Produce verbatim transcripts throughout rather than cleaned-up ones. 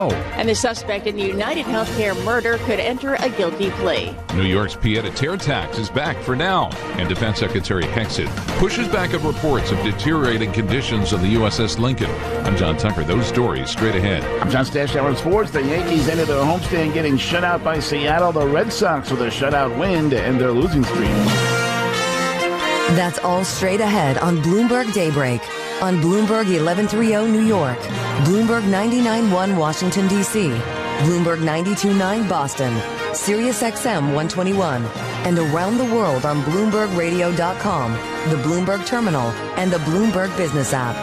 And the suspect in the United Healthcare murder could enter a guilty plea. New York's pied-à-terre tax is back for now. And Defense Secretary Hexit pushes back at reports of deteriorating conditions on the U S S Lincoln. I'm John Tucker. Those stories straight ahead. I'm John Stash, Hour Sports. The Yankees ended their homestand getting shut out by Seattle. The Red Sox with a shutout win to end their losing streak. That's all straight ahead on Bloomberg Daybreak. On Bloomberg eleven thirty New York, Bloomberg ninety-nine point one Washington, D C, Bloomberg ninety-two point nine Boston, Sirius X M one twenty-one, and around the world on Bloomberg Radio dot com, the Bloomberg Terminal, and the Bloomberg Business app.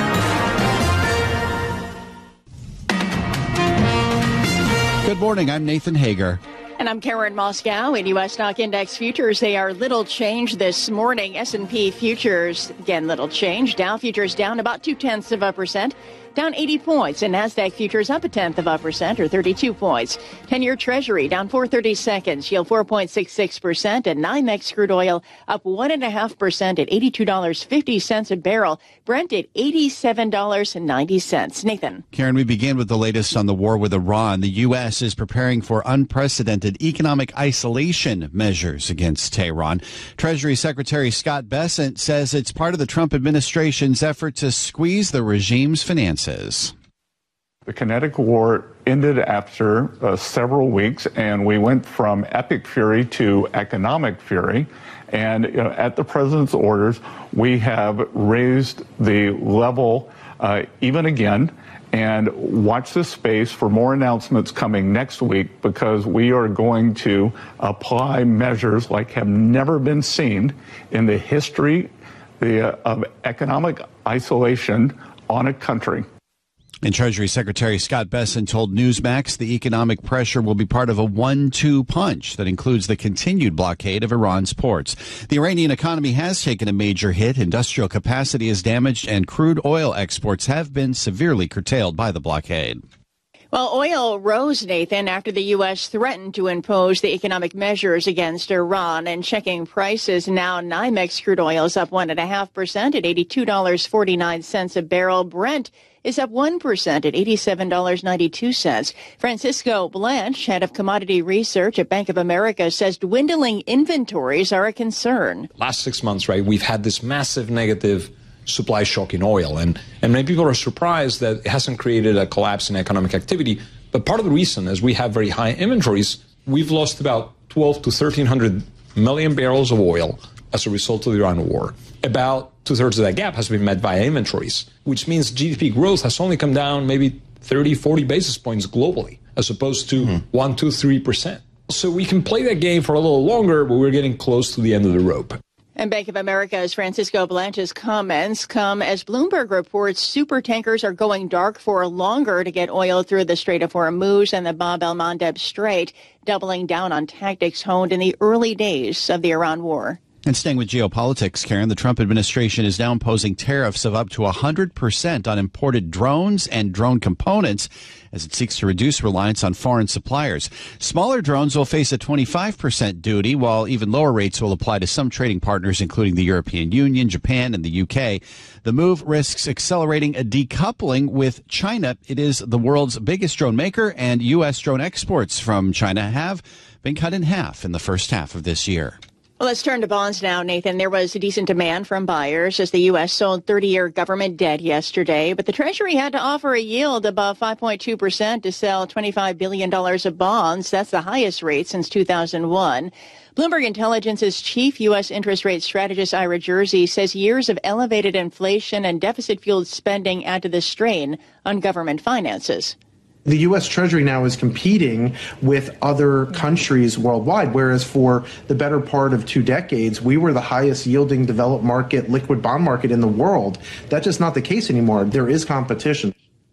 Good morning. I'm Nathan Hager. And I'm Karen Moscow. In U S stock index futures, they are little change this morning. S and P futures, again, little change. Dow futures down about two-tenths of a percent, down eighty points. And NASDAQ futures up a tenth of a percent, or thirty-two points. ten-year Treasury down four thirty-seconds, yield four point six six percent. And NYMEX crude oil up one point five percent at eighty-two dollars and fifty cents a barrel. Brent at eighty-seven dollars and ninety cents. Nathan. Karen, we begin with the latest on the war with Iran. The U S is preparing for unprecedented economic isolation measures against Tehran. Treasury Secretary Scott Bessent says it's part of the Trump administration's effort to squeeze the regime's finances. The kinetic war ended after uh, several weeks, and we went from epic fury to economic fury. And you know, at the president's orders, we have raised the level uh, even again. And watch this space for more announcements coming next week, because we are going to apply measures like have never been seen in the history the, uh, of economic isolation on a country. And Treasury Secretary Scott Bessent told Newsmax the economic pressure will be part of a one two punch that includes the continued blockade of Iran's ports. The Iranian economy has taken a major hit. Industrial capacity is damaged, and crude oil exports have been severely curtailed by the blockade. Well, oil rose, Nathan, after the U S threatened to impose the economic measures against Iran. And checking prices now, NYMEX crude oil is up one point five percent at eighty-two dollars and forty-nine cents a barrel. Brent is up one percent at eighty-seven dollars and ninety-two cents. Francisco Blanche, head of commodity research at Bank of America, says dwindling inventories are a concern. Last six months, right, we've had this massive negative supply shock in oil. And, and many people are surprised that it hasn't created a collapse in economic activity. But part of the reason is we have very high inventories. We've lost about twelve to thirteen hundred million barrels of oil as a result of the Iran war. About two-thirds of that gap has been met via inventories, which means G D P growth has only come down maybe thirty, forty basis points globally, as opposed to mm-hmm. one, two, three percent. So we can play that game for a little longer, but we're getting close to the end of the rope. And Bank of America's Francisco Blanche's comments come as Bloomberg reports super tankers are going dark for longer to get oil through the Strait of Hormuz and the Bab el-Mandeb Strait, doubling down on tactics honed in the early days of the Iran war. And staying with geopolitics, Karen, the Trump administration is now imposing tariffs of up to one hundred percent on imported drones and drone components as it seeks to reduce reliance on foreign suppliers. Smaller drones will face a twenty-five percent duty, while even lower rates will apply to some trading partners, including the European Union, Japan, and the U K. The move risks accelerating a decoupling with China. It is the world's biggest drone maker, and U S drone exports from China have been cut in half in the first half of this year. Well, let's turn to bonds now, Nathan. There was a decent demand from buyers as the U S sold thirty-year government debt yesterday, but the Treasury had to offer a yield above five point two percent to sell twenty-five billion dollars of bonds. That's the highest rate since two thousand one. Bloomberg Intelligence's chief U S interest rate strategist, Ira Jersey, says years of elevated inflation and deficit-fueled spending add to the strain on government finances. The U S Treasury now is competing with other countries worldwide, whereas for the better part of two decades, we were the highest yielding developed market, liquid bond market in the world. That's just not the case anymore. There is competition.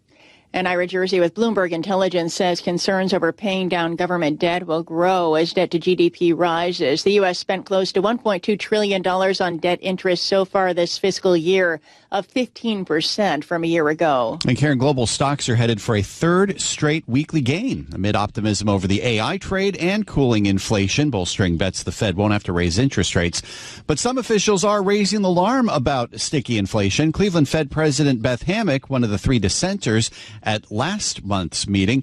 And Ira Jersey with Bloomberg Intelligence says concerns over paying down government debt will grow as debt to G D P rises. The U S spent close to one point two trillion dollars on debt interest so far this fiscal year, up fifteen percent from a year ago. And Karen, global stocks are headed for a third straight weekly gain amid optimism over the A I trade and cooling inflation, bolstering bets the Fed won't have to raise interest rates. But some officials are raising the alarm about sticky inflation. Cleveland Fed President Beth Hammack, one of the three dissenters, at last month's meeting.